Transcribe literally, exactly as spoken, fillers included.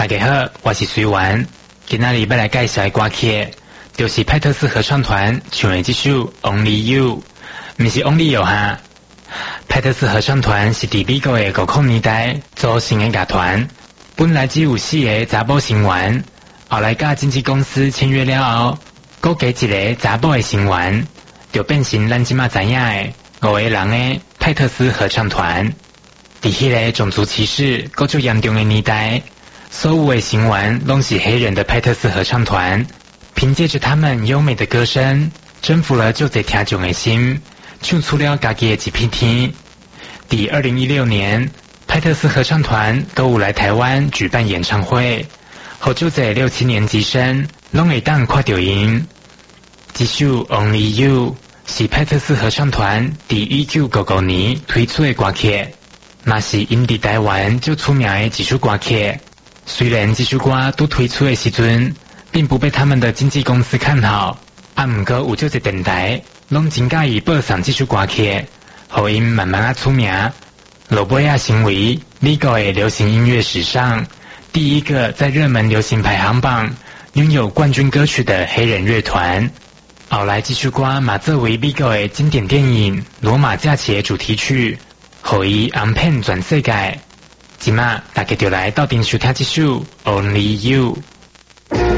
大家好，我是水丸。今仔日要来介绍的歌曲，就是派特斯合唱团唱的这首《Only You》，不是 Only You 哈。派特斯合唱团是伫美国的五零年代组成的乐团，本来只有四个查某成员，后来甲经纪公司签约了后，搁加一个查某的成员，就变成咱即马知影的五个人的派特斯合唱团。伫迄个种族歧视够最严重的年代，所有的成员拢是黑人的派特斯合唱团，凭借着他们优美的歌声，征服了就侪听众的心，唱出了家己的一片天。伫二零一六年，派特斯合唱团都有来台湾举办演唱会，互就侪六七年级生拢会当看到因。这首 Only You 是派特斯合唱团伫一九九九年推出的歌曲。嘛是因伫台湾就出名的一首歌曲，虽然这首歌都推出的时阵，并不被他们的经纪公司看好，啊，不过有这个电台拢真介意播送这首歌曲，互因慢慢啊出名，落尾啊成为美国的流行音乐史上第一个在热门流行排行榜拥有冠军歌曲的黑人乐团。后来这首歌嘛作为美国的经典电影《罗马假期》的主题曲。互伊红遍全世界，即马大家就来斗阵收听这首《Only You》。